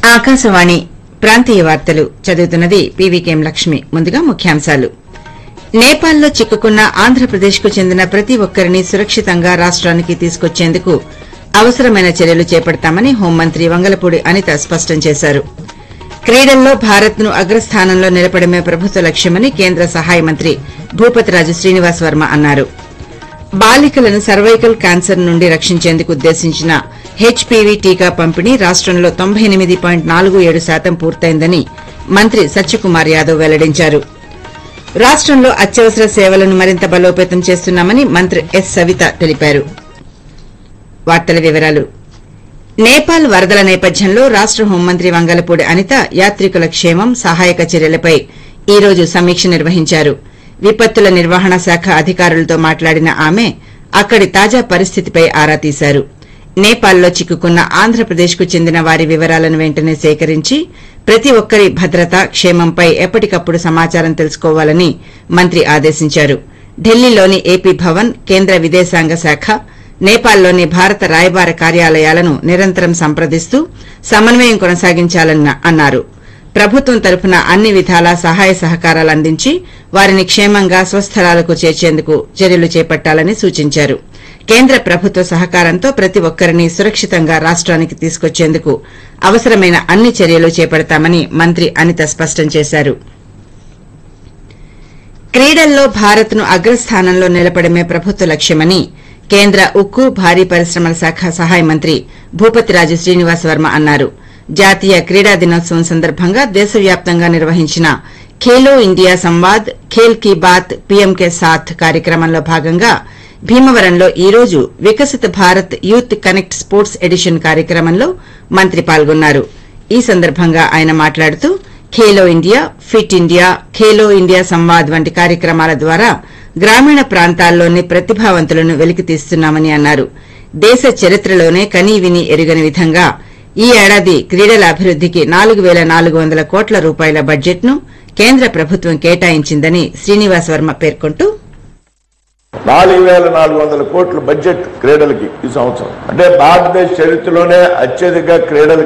ఆకాశవాణి ప్రాంతీయ వార్తలు చదువుతున్నది పీవీకేఎం లక్ష్మి. ముందుగా ముఖ్యాంశాలు. నేపాల్లో చిక్కుకున్న ఆంధ్రప్రదేశ్కు చెందిన ప్రతి ఒక్కరిని సురక్షితంగా రాష్ట్రానికి తీసుకొచ్చేందుకు అవసరమైన చర్యలు చేపడతామని హోంమంత్రి వంగలపూడి అనిత స్పష్టం చేశారు. క్రీడల్లో భారత్ను అగ్రస్థానంలో నిలపడమే ప్రభుత్వ లక్ష్యమని కేంద్ర సహాయ మంత్రి భూపతిరాజు శ్రీనివాస్ వర్మ అన్నారు. బాలికలను సర్వైకల్ క్యాన్సర్ నుండి రక్షించేందుకు ఉద్దేశించిన హెచ్పీవీ టీకా పంపిణీ రాష్టంలో 98.47% పూర్తయిందని మంత్రి సత్యకుమార్ యాదవ్ వెల్లడించారు. రాష్టంలో అత్యవసర సేవలను మరింత బలోపేతం చేస్తున్నామని మంత్రి ఎస్ సవిత తెలిపారు. నేపాల్ వరదల నేపథ్యంలో రాష్ట హోంమంత్రి వంగలపూడి అనిత యాత్రికుల క్షేమం, సహాయక చర్యలపై ఈ రోజు సమీక్ష నిర్వహించారు. విపత్తుల నిర్వహణ శాఖ అధికారులతో మాట్లాడిన ఆమె అక్కడి తాజా పరిస్థితిపై ఆరా తీశారు. నేపాల్లో చిక్కుకున్న ఆంధ్రప్రదేశ్కు చెందిన వారి వివరాలను వెంటనే సేకరించి ప్రతి ఒక్కరి భద్రత, క్షేమంపై ఎప్పటికప్పుడు సమాచారం తెలుసుకోవాలని మంత్రి ఆదేశించారు. ఢిల్లీలోని ఏపీ భవన్, కేంద్ర విదేశాంగ శాఖ, నేపాల్లోని భారత రాయబార కార్యాలయాలను నిరంతరం సంప్రదిస్తూ సమన్వయం కొనసాగించాలని అన్నారు. ప్రభుత్వం తరఫున అన్ని విధాలా సహాయ సహకారాలు అందించి వారిని క్షేమంగా స్వస్థలాలకు చేర్చేందుకు చర్యలు చేపట్టాలని సూచించారు. కేంద్ర ప్రభుత్వ సహకారంతో ప్రతి ఒక్కరిని సురక్షితంగా రాష్ట్రానికి తీసుకొచ్చేందుకు అవసరమైన అన్ని చర్యలు చేపడతామని మంత్రి అనిత స్పష్టం చేశారు. క్రీడల్లో భారత్ను అగ్రస్థానంలో నిలపడమే ప్రభుత్వ లక్ష్యమని కేంద్ర ఉక్కు, భారీ పరిశ్రమల శాఖ సహాయ మంత్రి భూపతిరాజు శ్రీనివాస్ వర్మ అన్నారు. జాతీయ క్రీడా దినోత్సవం సందర్భంగా దేశవ్యాప్తంగా నిర్వహించిన ఖేలో ఇండియా సంవాద్, ఖేల్ కీ బాత్, పీఎం కే సాథ్ కార్యక్రమంలో భాగంగా భీమవరంలో ఈ రోజు వికసిత Bharat youth connect sports edition కార్యక్రమంలో మంత్రి పాల్గొన్నారు. ఈ సందర్భంగా ఆయన మాట్లాడుతూ Khelo India, fit India, Khelo India Samvad వంటి కార్యక్రమాల ద్వారా గ్రామీణ ప్రాంతాల్లోని ప్రతిభావంతులను వెలికితీస్తున్నామని అన్నారు. దేశ చరిత్రలోనే కనీవిని ఎరుగని విధంగా ఈ ఏడాది క్రీడల అభివృద్దికి 4,400 కోట్ల రూపాయల బడ్జెట్ను కేంద్ర ప్రభుత్వం కేటాయించిందని శ్రీనివాస్ వర్మ పేర్కొంటూ 4,400 కోట్ల బడ్జెట్ క్రీడలకి ఈ సంవత్సరం. అంటే భారతదేశ చరిత్రలోనే అత్యధిక క్రీడలు